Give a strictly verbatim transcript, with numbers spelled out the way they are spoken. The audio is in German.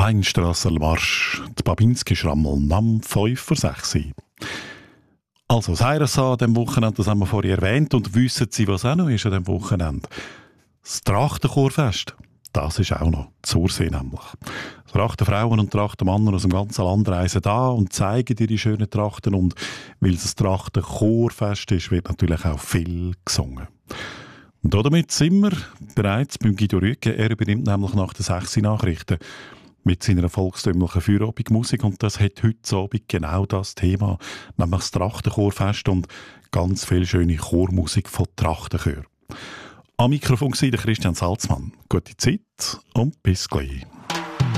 Weinstrasser Marsch, die Babinski-Schrammel, nahm fünf vor sechs. Also, das Heirasa an diesem Wochenende, das haben wir vorhin erwähnt, und wissen Sie, was auch noch ist an diesem Wochenende? Das Trachtenchorfest. Das ist auch noch Zursee nämlich. Trachtenfrauen und Trachtenmänner aus dem ganzen Land reisen da und zeigen ihre schönen Trachten, und weil es ein Trachtenchorfest ist, wird natürlich auch viel gesungen. Und damit sind wir bereits beim Guido Rüegge. Er übernimmt nämlich nach den sechs Nachrichten mit seiner volkstümlichen Feierabendmusik, und das hat heute Abend genau das Thema, nämlich das Trachtenchorfest und ganz viel schöne Chormusik von Trachtenchören. Am Mikrofon war der Christian Salzmann. Gute Zeit und bis gleich.